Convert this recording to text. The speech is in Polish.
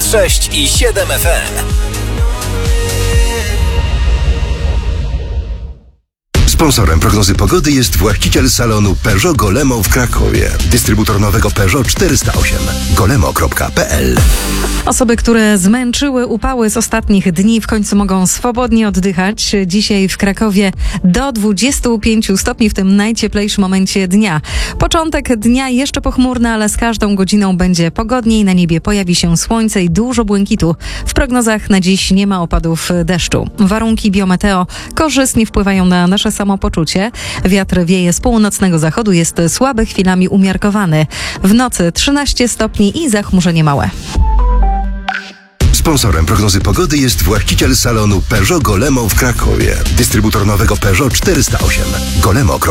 96 i 7 FM. Sponsorem prognozy pogody jest właściciel salonu Peugeot Golemo w Krakowie. Dystrybutor nowego Peugeot 408. golemo.pl. Osoby, które zmęczyły upały z ostatnich dni, w końcu mogą swobodnie oddychać. Dzisiaj w Krakowie do 25 stopni w tym najcieplejszym momencie dnia. Początek dnia jeszcze pochmurny, ale z każdą godziną będzie pogodniej. Na niebie pojawi się słońce i dużo błękitu. W prognozach na dziś nie ma opadów deszczu. Warunki biometeo korzystnie wpływają na nasze samopoczucie. Wiatr wieje z północnego zachodu, jest słaby, chwilami umiarkowany. W nocy 13 stopni i zachmurzenie małe. Sponsorem prognozy pogody jest właściciel salonu Peugeot Golemo w Krakowie. Dystrybutor nowego Peugeot 408. golemo.pl.